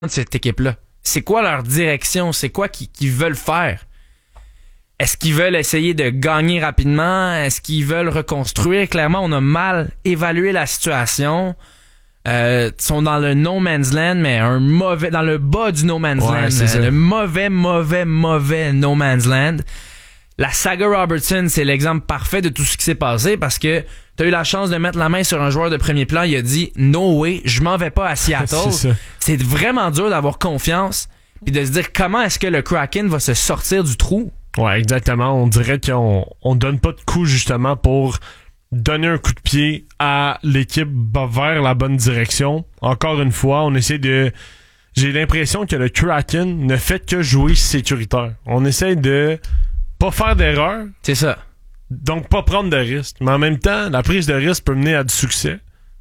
de cette équipe-là? C'est quoi leur direction? C'est quoi qu'ils veulent faire? Est-ce qu'ils veulent essayer de gagner rapidement? Est-ce qu'ils veulent reconstruire? Clairement, on a mal évalué la situation. Ils sont dans le no man's land, mais dans le bas du no man's land. Le mauvais no man's land. La saga Robertson, c'est l'exemple parfait de tout ce qui s'est passé parce que t'as eu la chance de mettre la main sur un joueur de premier plan. Il a dit « No way, je m'en vais pas à Seattle. » C'est vraiment dur d'avoir confiance puis de se dire comment est-ce que le Kraken va se sortir du trou. Ouais, exactement. On dirait qu'on donne pas de coup justement pour donner un coup de pied à l'équipe vers la bonne direction. Encore une fois, on essaie de... J'ai l'impression que le Kraken ne fait que jouer sécuritaire. On essaie de pas faire d'erreur. C'est ça. Donc pas prendre de risques. Mais en même temps, la prise de risque peut mener à du succès.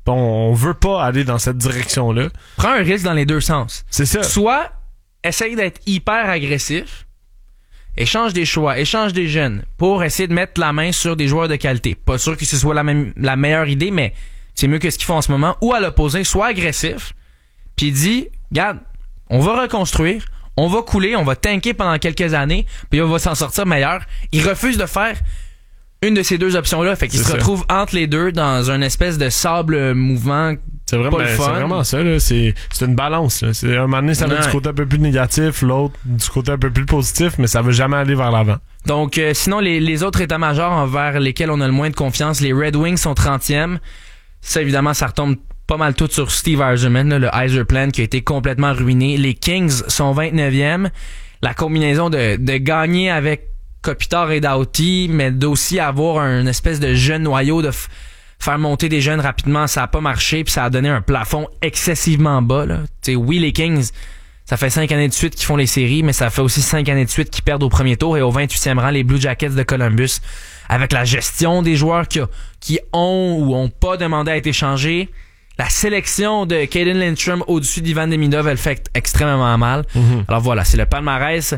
On veut pas aller dans cette direction-là. Prends un risque dans les deux sens. C'est ça. Soit essaye d'être hyper agressif, échange des choix, échange des jeunes pour essayer de mettre la main sur des joueurs de qualité. Pas sûr que ce soit la meilleure idée, mais c'est mieux que ce qu'ils font en ce moment. Ou à l'opposé, sois agressif, puis dis, regarde, on va reconstruire, on va couler, on va tanker pendant quelques années, puis on va s'en sortir meilleur. Ils refusent de faire une de ces deux options-là, fait qu'ils se retrouvent entre les deux dans un espèce de sable mouvant. C'est vraiment ça, là. C'est une balance, là. Un moment donné, ça va du côté un peu plus négatif, l'autre du côté un peu plus positif, mais ça veut jamais aller vers l'avant. Donc, sinon, les autres états-majors envers lesquels on a le moins de confiance, les Red Wings sont 30e. Ça, évidemment, ça retombe pas mal tout sur Steve Yzerman, là, le Yzerplan qui a été complètement ruiné. Les Kings sont 29e. La combinaison de gagner avec Kopitar et Doughty, mais d'aussi avoir un espèce de jeune noyau, de faire monter des jeunes rapidement, ça a pas marché, puis ça a donné un plafond excessivement bas, là. T'sais, oui, les Kings, ça fait 5 années de suite qu'ils font les séries, mais ça fait aussi 5 années de suite qu'ils perdent au premier tour, et au 28e rang, les Blue Jackets de Columbus, avec la gestion des joueurs qui ont ou ont pas demandé à être échangés, la sélection de Caden Lindstrom au-dessus d'Ivan Demidov, elle fait extrêmement mal. Mm-hmm. Alors voilà, c'est le palmarès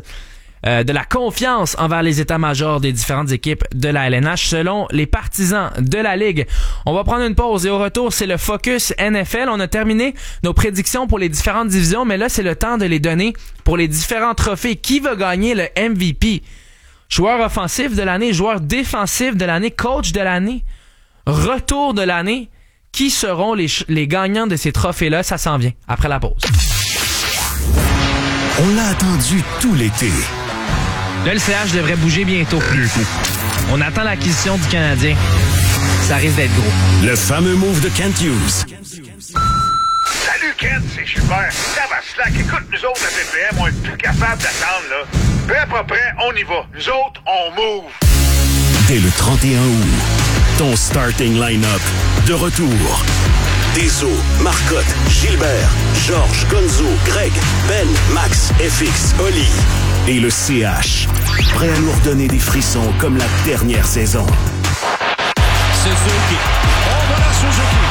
de la confiance envers les états-majors des différentes équipes de la LNH selon les partisans de la Ligue. On va prendre une pause et au retour, c'est le Focus NFL. On a terminé nos prédictions pour les différentes divisions, mais là, c'est le temps de les donner pour les différents trophées. Qui va gagner le MVP? Joueur offensif de l'année, joueur défensif de l'année, coach de l'année, retour de l'année. Qui seront les gagnants de ces trophées-là? Ça s'en vient après la pause. On l'a attendu tout l'été. Le LCH devrait bouger bientôt. On attend l'acquisition du Canadien. Ça risque d'être gros. Le fameux move de Kent Hughes. Salut Kent, c'est Super. Ça va slack. Écoute, nous autres, la PPM, on est plus capable d'attendre, là. Prêt, pas prêt, on y va. Nous autres, on move. Dès le 31 août, ton starting line-up de retour. Deso, Marcotte, Gilbert, Georges, Gonzo, Greg, Ben, Max, FX, Oli et le CH. Prêt à nous redonner des frissons comme la dernière saison. Suzuki. Oh, voilà Suzuki.